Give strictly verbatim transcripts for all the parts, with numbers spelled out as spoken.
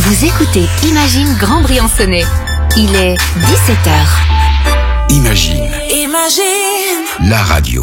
Vous écoutez Imagine Grand Briançonnais. Il est dix-sept heures. Imagine. Imagine. La radio.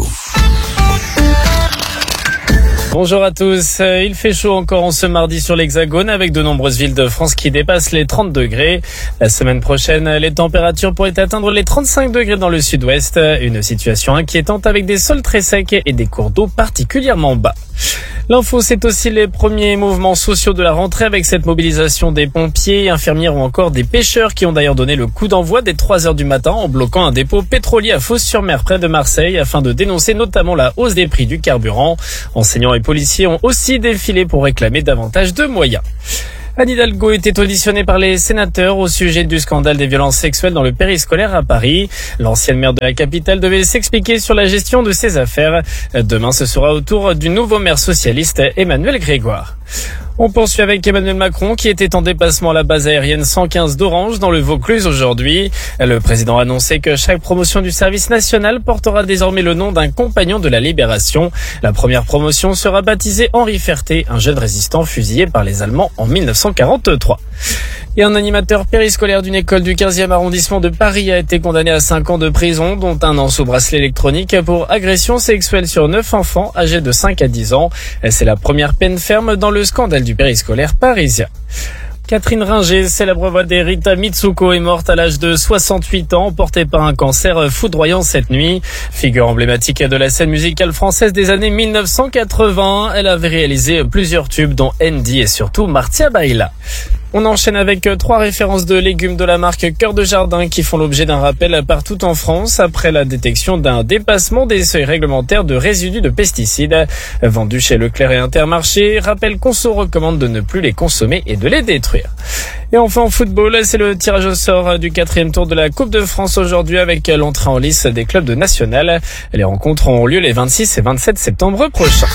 Bonjour à tous. Il fait chaud encore en ce mardi sur l'Hexagone avec de nombreuses villes de France qui dépassent les trente degrés. La semaine prochaine, les températures pourraient atteindre les trente-cinq degrés dans le sud-ouest. Une situation inquiétante avec des sols très secs et des cours d'eau particulièrement bas. L'info, c'est aussi les premiers mouvements sociaux de la rentrée avec cette mobilisation des pompiers, infirmières ou encore des pêcheurs qui ont d'ailleurs donné le coup d'envoi dès trois heures du matin en bloquant un dépôt pétrolier à Fos-sur-Mer près de Marseille afin de dénoncer notamment la hausse des prix du carburant. Enseignants et policiers ont aussi défilé pour réclamer davantage de moyens. Anne Hidalgo était auditionnée par les sénateurs au sujet du scandale des violences sexuelles dans le périscolaire à Paris. L'ancienne maire de la capitale devait s'expliquer sur la gestion de ses affaires. Demain, ce sera au tour du nouveau maire socialiste Emmanuel Grégoire. On poursuit avec Emmanuel Macron qui était en déplacement à la base aérienne cent quinze d'Orange dans le Vaucluse aujourd'hui. Le président a annoncé que chaque promotion du service national portera désormais le nom d'un compagnon de la Libération. La première promotion sera baptisée Henri Ferté, un jeune résistant fusillé par les Allemands en mille neuf cent quarante-trois. Et un animateur périscolaire d'une école du quinzième arrondissement de Paris a été condamné à cinq ans de prison, dont un an sous bracelet électronique pour agression sexuelle sur neuf enfants âgés de cinq à dix ans. C'est la première peine ferme dans le scandale du périscolaire parisien. Catherine Ringer, célèbre voix des Rita Mitsuko, est morte à l'âge de soixante-huit ans, emportée par un cancer foudroyant cette nuit. Figure emblématique de la scène musicale française des années mille neuf cent quatre-vingts, elle avait réalisé plusieurs tubes dont Andy et surtout Martia Baila. On enchaîne avec trois références de légumes de la marque Cœur de Jardin qui font l'objet d'un rappel partout en France après la détection d'un dépassement des seuils réglementaires de résidus de pesticides. Vendus chez Leclerc et Intermarché, rappel qu'on se recommande de ne plus les consommer et de les détruire. Et enfin en football, c'est le tirage au sort du quatrième tour de la Coupe de France aujourd'hui avec l'entrée en lice des clubs de National. Les rencontres auront lieu les vingt-six et vingt-sept septembre prochains.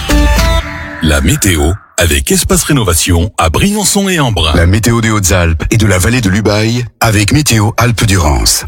La météo avec Espace Rénovation à Briançon et Embrun. La météo des Hautes-Alpes et de la vallée de l'Ubaye avec Météo Alpes-Durance.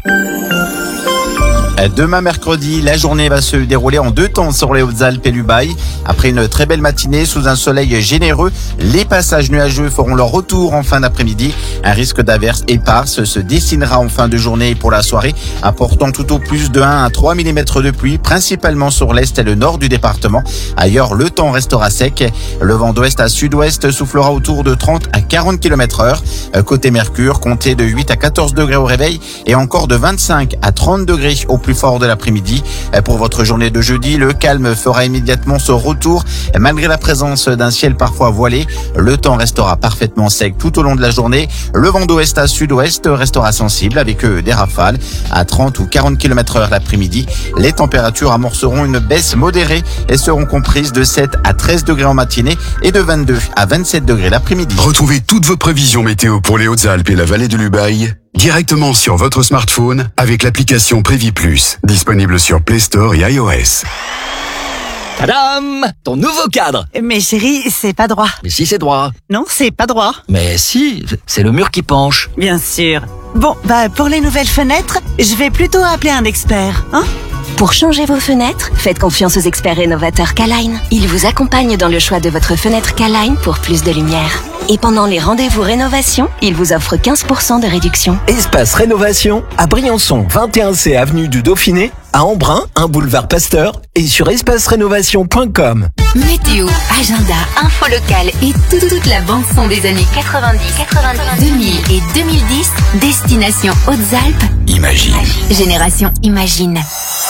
Demain mercredi, la journée va se dérouler en deux temps sur les Hautes-Alpes et l'Ubaye. Après une très belle matinée sous un soleil généreux, les passages nuageux feront leur retour en fin d'après-midi. Un risque d'averse éparse se dessinera en fin de journée pour la soirée, apportant tout au plus de un à trois millimètres de pluie, principalement sur l'est et le nord du département. Ailleurs, le temps restera sec. Le vent d'ouest à sud-ouest soufflera autour de trente à quarante kilomètres heure. Côté Mercure, comptez de huit à quatorze degrés au réveil et encore de vingt-cinq à trente degrés au plus fort de l'après-midi. Pour votre journée de jeudi, le calme fera immédiatement son retour. Malgré la présence d'un ciel parfois voilé, le temps restera parfaitement sec tout au long de la journée. Le vent d'ouest à sud-ouest restera sensible avec des rafales à trente ou quarante kilomètres heure l'après-midi. Les températures amorceront une baisse modérée et seront comprises de sept à treize degrés en matinée et de vingt-deux à vingt-sept degrés l'après-midi. Retrouvez toutes vos prévisions météo pour les Hautes-Alpes et la vallée de l'Ubaye directement sur votre smartphone avec l'application Prévi Plus, disponible sur Play Store et iOS. Tadam! Ton nouveau cadre! Mais chérie, c'est pas droit. Mais si, c'est droit. Non, c'est pas droit. Mais si, c'est le mur qui penche. Bien sûr. Bon, bah pour les nouvelles fenêtres, je vais plutôt appeler un expert, hein? Pour changer vos fenêtres, faites confiance aux experts rénovateurs K-Line. Ils vous accompagnent dans le choix de votre fenêtre K-Line pour plus de lumière. Et pendant les rendez-vous rénovation, ils vous offrent quinze pour cent de réduction. Espace Rénovation à Briançon, vingt et un C avenue du Dauphiné, à Embrun, un boulevard Pasteur et sur espace rénovation point com. Météo, agenda, info locale et toute, toute la bande son des années quatre-vingt-dix, quatre-vingt-dix, deux mille et deux mille dix, destination Hautes-Alpes. Imagine. Génération Imagine.